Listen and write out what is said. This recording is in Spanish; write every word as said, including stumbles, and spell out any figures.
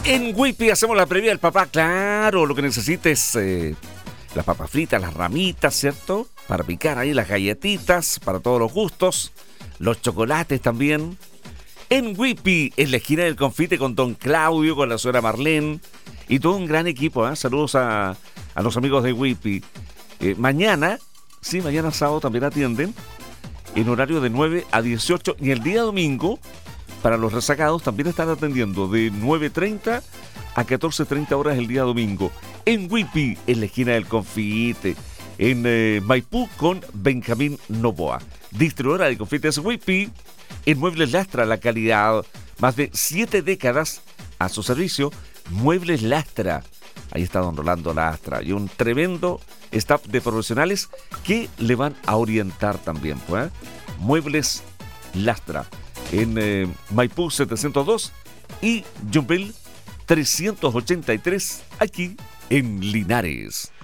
En Whippy hacemos la previa del papá, claro, lo que necesites, eh, las papas fritas, las ramitas, ¿cierto? Para picar ahí las galletitas, para todos los gustos, los chocolates también. En Whippy, en la esquina del confite con don Claudio, con la señora Marlene y todo un gran equipo, ¿eh? Saludos a, a los amigos de Whippy. Eh, mañana, sí, mañana sábado también atienden en horario de nueve a dieciocho y el día domingo, para los rezagados, también están atendiendo de nueve treinta a catorce treinta horas el día domingo. En Whippy, en la esquina del confite, en eh, Maipú con Benjamín Novoa. Distribuidora de confites Whippy, en Muebles Lastra, la calidad, más de siete décadas a su servicio. Muebles Lastra, ahí está don Rolando Lastra y un tremendo staff de profesionales que le van a orientar también, pues. Muebles Lastra, en eh, Maipú setecientos dos y Jumbel trescientos ochenta y tres, aquí en Linares.